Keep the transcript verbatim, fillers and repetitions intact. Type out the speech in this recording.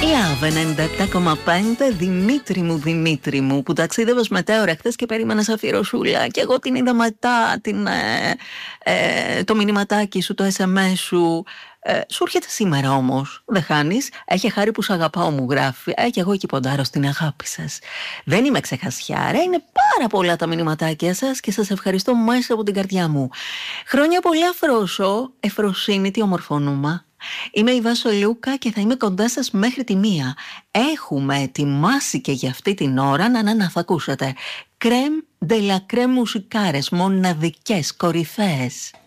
Λαβ ενενήντα επτά κόμμα πέντε, Δημήτρη μου, Δημήτρη μου, που ταξίδευες μετέωρα χθες και περίμενες αφιερωσούλα. Και εγώ την είδα μετά, την, ε, ε, το μηνυματάκι σου, το ες εμ ες σου. Ε, σου έρχεται σήμερα όμως, δεν χάνεις. Έχει χάρη που σ' αγαπάω, μου γράφει. Ε, και εγώ εκεί ποντάρω στην αγάπη σας. Δεν είμαι ξεχασιάρα, είναι πάρα πολλά τα μηνυματάκια σας και σας ευχαριστώ μέσα από την καρδιά μου. Χρόνια πολλά, Αφρόσο, Εφροσύνη, τι όμορφο όνομα. Είμαι η Βάσο Λούκα και θα είμαι κοντά σας μέχρι τη μία. Έχουμε ετοιμάσει και για αυτή την ώρα, να, να, να θα ακούσετε, κρέμ de la crème μουσικάρες, μοναδικές, κορυφαίες.